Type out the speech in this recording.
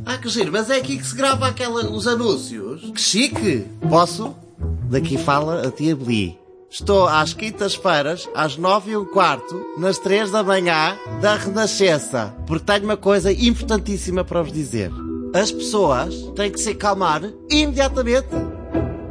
Ah, que giro, mas é aqui que se grava os anúncios. Que chique! Posso? Daqui fala a tia Bli. Estou às quintas-feiras, às 9h15, nas 3 da manhã, da Renascença. Porque tenho uma coisa importantíssima para vos dizer. As pessoas têm que se acalmar imediatamente.